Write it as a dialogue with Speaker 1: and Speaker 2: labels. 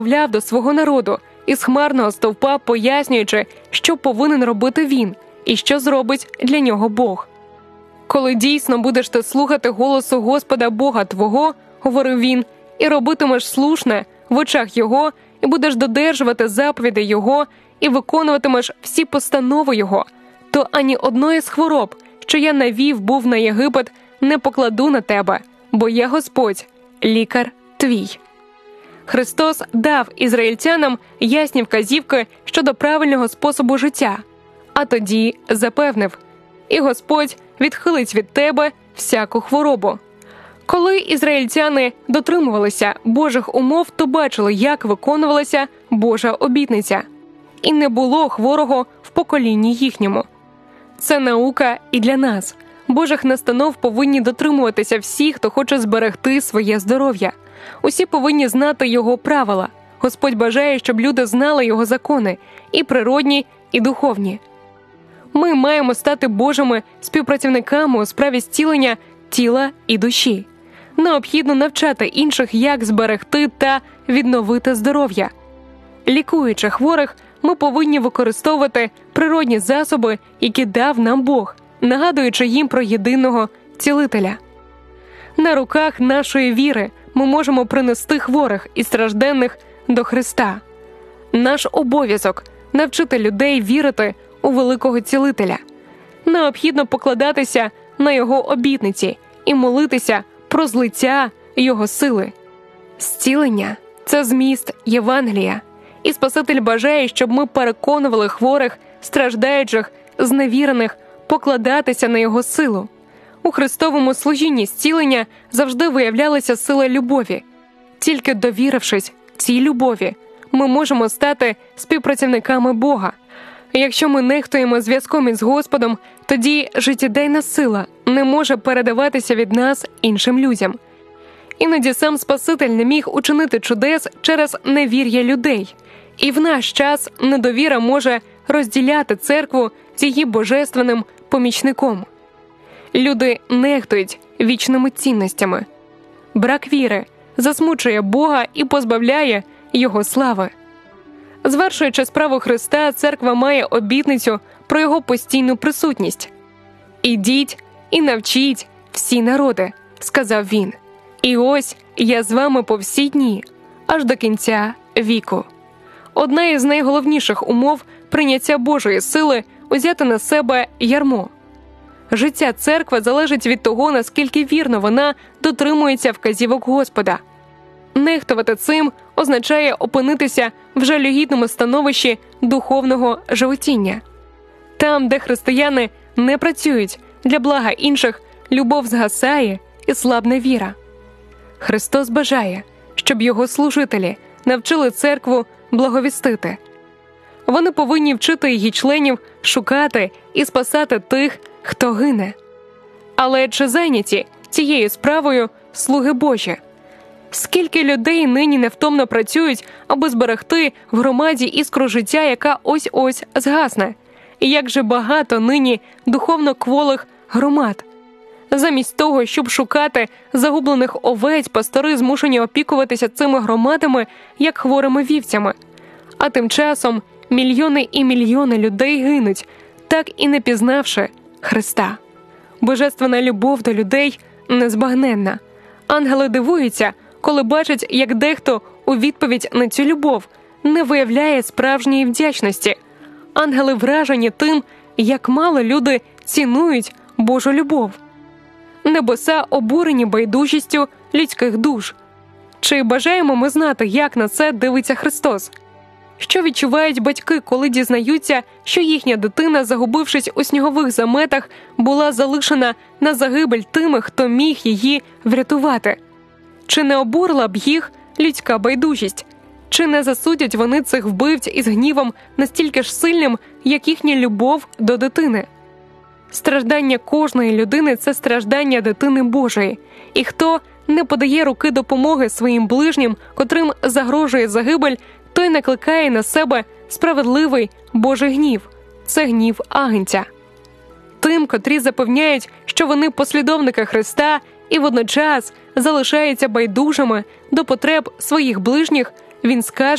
Speaker 1: промовляв до свого народу із хмарного стовпа, пояснюючи, що повинен робити він і що зробить для нього Бог. «Коли дійсно будеш ти слухати голосу Господа Бога твого, – говорив він, – і робитимеш слушне в очах Його, і будеш додержувати заповідей Його, і виконуватимеш всі постанови Його, то ані одної з хвороб, що я навів був на Єгипет, не покладу на тебе, бо я Господь, лікар твій». Христос дав ізраїльтянам ясні вказівки щодо правильного способу життя, а тоді запевнив: «І Господь відхилить від тебе всяку хворобу». Коли ізраїльтяни дотримувалися Божих умов, то бачили, як виконувалася Божа обітниця. І не було хворого в поколінні їхньому. Це наука і для нас. Божих настанов повинні дотримуватися всі, хто хоче зберегти своє здоров'я. Усі повинні знати Його правила. Господь бажає, щоб люди знали Його закони, і природні, і духовні. Ми маємо стати Божими співпрацівниками у справі зцілення тіла і душі. Необхідно навчати інших, як зберегти та відновити здоров'я. Лікуючи хворих, ми повинні використовувати природні засоби, які дав нам Бог, нагадуючи їм про єдиного цілителя. На руках нашої віри ми можемо принести хворих і стражденних до Христа. Наш обов'язок – навчити людей вірити у великого цілителя. Необхідно покладатися на Його обітниці і молитися про злиття Його сили. Зцілення – це зміст Євангелія. І Спаситель бажає, щоб ми переконували хворих, страждаючих, зневірених покладатися на Його силу. У Христовому служінні зцілення завжди виявлялася сила любові. Тільки довірившись цій любові, ми можемо стати співпрацівниками Бога. Якщо ми нехтуємо зв'язком із Господом, тоді життєдайна сила не може передаватися від нас іншим людям. Іноді сам Спаситель не міг учинити чудес через невір'я людей. І в наш час недовіра може розділяти церкву з її божественним помічником. Люди нехтують вічними цінностями. Брак віри засмучує Бога і позбавляє Його слави. Звершуючи справу Христа, церква має обітницю про Його постійну присутність. «Ідіть і навчіть всі народи», – сказав Він. «І ось я з вами по всі дні, аж до кінця віку». Одна із найголовніших умов прийняття Божої сили – узяти на себе ярмо. Життя церкви залежить від того, наскільки вірно вона дотримується вказівок Господа. Нехтувати цим означає опинитися в жалюгідному становищі духовного животіння. Там, де християни не працюють для блага інших, любов згасає і слабне віра. Христос бажає, щоб Його служителі навчили церкву благовістити. Вони повинні вчити її членів шукати і спасати тих, хто гине. Але чи зайняті цією справою слуги Божі? Скільки людей нині невтомно працюють, аби зберегти в громаді іскру життя, яка ось-ось згасне? І як же багато нині духовно кволих громад? Замість того, щоб шукати загублених овець, пастори змушені опікуватися цими громадами, як хворими вівцями. А тим часом мільйони і мільйони людей гинуть, так і не пізнавши Христа. Божественна любов до людей незбагненна. Ангели дивуються, коли бачать, як дехто у відповідь на цю любов не виявляє справжньої вдячності. Ангели вражені тим, як мало люди цінують Божу любов. Небеса обурені байдужістю людських душ. Чи бажаємо ми знати, як на це дивиться Христос? Що відчувають батьки, коли дізнаються, що їхня дитина, загубившись у снігових заметах, була залишена на загибель тими, хто міг її врятувати? Чи не обурила б їх людська байдужість? Чи не засудять вони цих вбивць із гнівом настільки ж сильним, як їхня любов до дитини? Страждання кожної людини – це страждання дитини Божої. І хто не подає руки допомоги своїм ближнім, котрим загрожує загибель, той накликає на себе справедливий Божий гнів. Це гнів агнця. Тим, котрі запевняють, що вони послідовники Христа і водночас залишаються байдужими до потреб своїх ближніх, Він скаже,